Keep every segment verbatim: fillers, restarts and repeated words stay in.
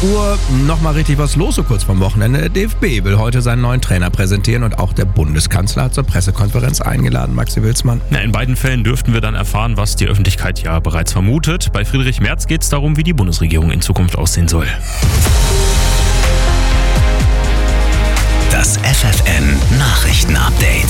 Uhr nochmal richtig was los, so kurz vom Wochenende. Der D F B will heute seinen neuen Trainer präsentieren und auch der Bundeskanzler hat zur Pressekonferenz eingeladen, Maxi Wilsmann. Na, in beiden Fällen dürften wir dann erfahren, was die Öffentlichkeit ja bereits vermutet. Bei Friedrich Merz geht es darum, wie die Bundesregierung in Zukunft aussehen soll. Das F F N-Nachrichten-Update.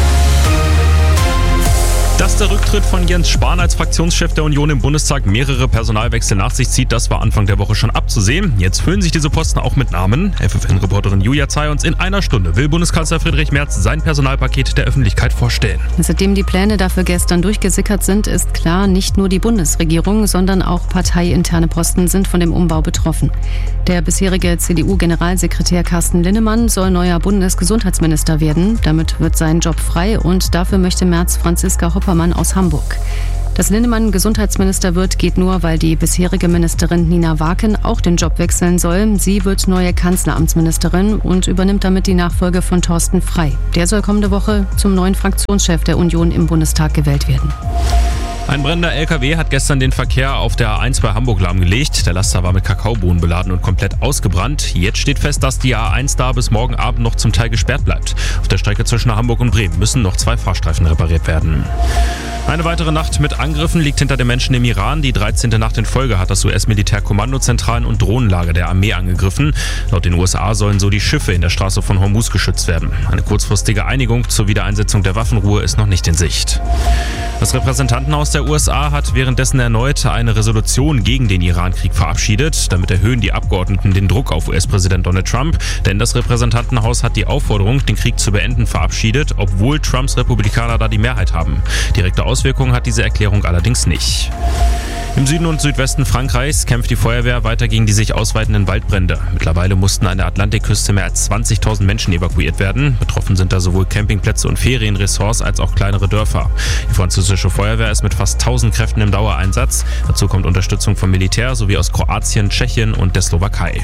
Dass der Rücktritt von Jens Spahn als Fraktionschef der Union im Bundestag mehrere Personalwechsel nach sich zieht, das war Anfang der Woche schon abzusehen. Jetzt füllen sich diese Posten auch mit Namen. F F N-Reporterin Julia Zayons: In einer Stunde will Bundeskanzler Friedrich Merz sein Personalpaket der Öffentlichkeit vorstellen. Seitdem die Pläne dafür gestern durchgesickert sind, ist klar, nicht nur die Bundesregierung, sondern auch parteiinterne Posten sind von dem Umbau betroffen. Der bisherige C D U-Generalsekretär Carsten Linnemann soll neuer Bundesgesundheitsminister werden. Damit wird sein Job frei und dafür möchte Merz Franziska Hoppermann aus Hamburg. Dass Linnemann Gesundheitsminister wird, geht nur, weil die bisherige Ministerin Nina Waken auch den Job wechseln soll. Sie wird neue Kanzleramtsministerin und übernimmt damit die Nachfolge von Thorsten Frey. Der soll kommende Woche zum neuen Fraktionschef der Union im Bundestag gewählt werden. Ein brennender L K W hat gestern den Verkehr auf der A eins bei Hamburg lahmgelegt. Der Laster war mit Kakaobohnen beladen und komplett ausgebrannt. Jetzt steht fest, dass die A eins da bis morgen Abend noch zum Teil gesperrt bleibt. Auf der Strecke zwischen Hamburg und Bremen müssen noch zwei Fahrstreifen repariert werden. Eine weitere Nacht mit Angriffen liegt hinter den Menschen im Iran. Die dreizehnte Nacht in Folge hat das U S-Militär Kommandozentralen und Drohnenlager der Armee angegriffen. Laut den U S A sollen so die Schiffe in der Straße von Hormuz geschützt werden. Eine kurzfristige Einigung zur Wiedereinsetzung der Waffenruhe ist noch nicht in Sicht. Das Repräsentantenhaus der U S A hat währenddessen erneut eine Resolution gegen den Iran-Krieg verabschiedet. Damit erhöhen die Abgeordneten den Druck auf U S-Präsident Donald Trump. Denn das Repräsentantenhaus hat die Aufforderung, den Krieg zu beenden, verabschiedet, obwohl Trumps Republikaner da die Mehrheit haben. Direkte Auswirkungen hat diese Erklärung allerdings nicht. Im Süden und Südwesten Frankreichs kämpft die Feuerwehr weiter gegen die sich ausweitenden Waldbrände. Mittlerweile mussten an der Atlantikküste mehr als zwanzigtausend Menschen evakuiert werden. Betroffen sind da sowohl Campingplätze und Ferienressorts als auch kleinere Dörfer. Die französische Feuerwehr ist mit fast tausend Kräften im Dauereinsatz. Dazu kommt Unterstützung vom Militär sowie aus Kroatien, Tschechien und der Slowakei.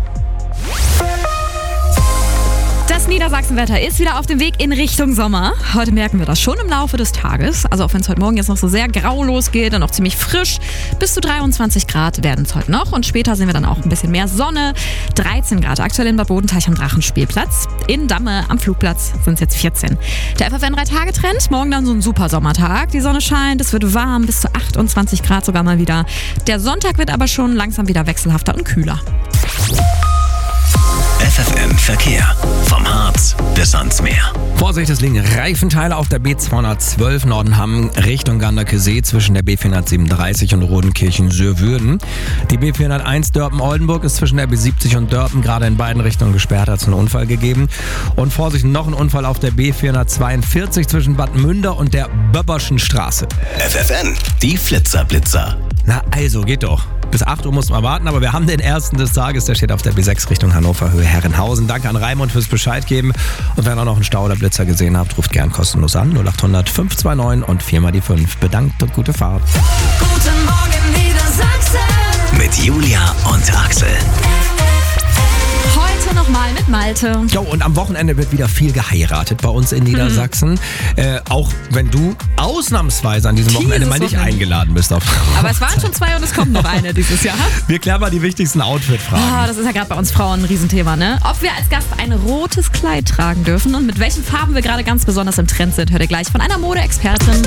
Das Niedersachsenwetter ist wieder auf dem Weg in Richtung Sommer. Heute merken wir das schon im Laufe des Tages. Also auch wenn es heute Morgen jetzt noch so sehr grau losgeht und noch ziemlich frisch. Bis zu dreiundzwanzig Grad werden es heute noch. Und später sehen wir dann auch ein bisschen mehr Sonne. dreizehn Grad aktuell in Bad Bodenteich am Drachenspielplatz. In Damme am Flugplatz sind es jetzt vierzehn. Der F F N drei Tage Trend. Morgen dann so ein super Sommertag. Die Sonne scheint, es wird warm, bis zu achtundzwanzig Grad sogar mal wieder. Der Sonntag wird aber schon langsam wieder wechselhafter und kühler. F F N Verkehr. Vom Harz bis ans Meer. Vorsicht, es liegen Reifenteile auf der B zweihundertzwölf Nordenham Richtung Ganderkesee zwischen der B vierhundertsiebenunddreißig und Rodenkirchen-Söhrwürden. Die B vierhunderteins Dörpen-Oldenburg ist zwischen der B siebzig und Dörpen gerade in beiden Richtungen gesperrt, hat es einen Unfall gegeben. Und Vorsicht, noch ein Unfall auf der B vierhundertzweiundvierzig zwischen Bad Münder und der Böbberschen Straße. F F N, die Flitzer-Blitzer. Na also, geht doch. Bis acht Uhr muss man warten, aber wir haben den ersten des Tages, der steht auf der B sechs Richtung Hannover Höhe Herrenhausen. Danke an Raimund fürs Bescheid geben. Und wenn ihr noch einen Stau oder Blitzer gesehen habt, ruft gern kostenlos an. null acht hundert fünf zwei neun und vier mal die fünf. Bedankt und gute Fahrt. Guten Morgen Niedersachsen. Mit Julia und Axel. Heute nochmal mit Malte. Jo, und am Wochenende wird wieder viel geheiratet bei uns in Niedersachsen. Mhm. Äh, auch wenn du ausnahmsweise an diesem Dieses Wochenende mal nicht Wochenende. eingeladen bist. Auf Aber es waren schon zwei und es kommt noch eine dieses Jahr. Wir klären mal die wichtigsten Outfit-Fragen. Ah, das ist ja gerade bei uns Frauen ein Riesenthema, ne? Ob wir als Gast ein rotes Kleid tragen dürfen und mit welchen Farben wir gerade ganz besonders im Trend sind, hört ihr gleich von einer Modeexpertin.